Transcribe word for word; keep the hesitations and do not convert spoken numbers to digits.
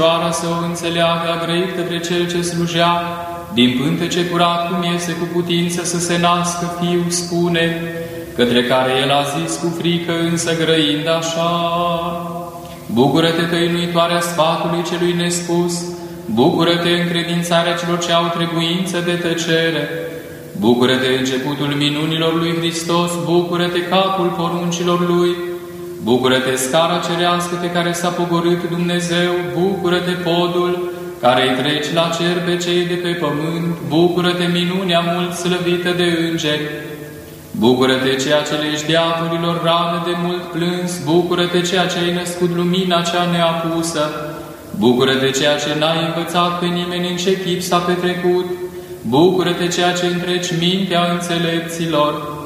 să o înțeleagă, a grăit către cel ce slujea, din pântece curat cum iese cu putință să se nască Fiul, spune, către care el a zis cu frică, însă grăind așa: Bucură-te, tăinuitoarea sfatului celui nespus, bucură-te încredințarea celor ce au trebuință de tăcere, bucură-te începutul minunilor lui Hristos, bucură-te capul poruncilor lui, bucură-te scara cerească pe care s-a pogorât Dumnezeu, bucură-te podul care îi treci la cer pe cei de pe pământ, bucură-te minunea mult slăvită de îngeri, bucură-te ceea ce lești diavolilor rană de mult plâns, bucură-te ceea ce ai născut lumina cea neapusă, bucură-te ceea ce n-ai învățat pe nimeni în ce chip s-a petrecut, bucură-te ceea ce întreci mintea înțelepților,